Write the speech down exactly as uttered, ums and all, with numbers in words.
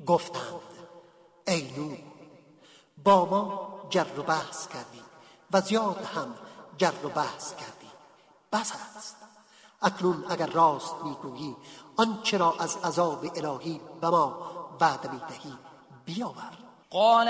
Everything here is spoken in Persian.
گفتند ای نوح با ما جر و بحث کردی و زیاد هم جر و بحث کردی، بس است. اکنون اگر راست میگویی آنچه را از عذاب الهی به ما وعده میدهی بیاور. قال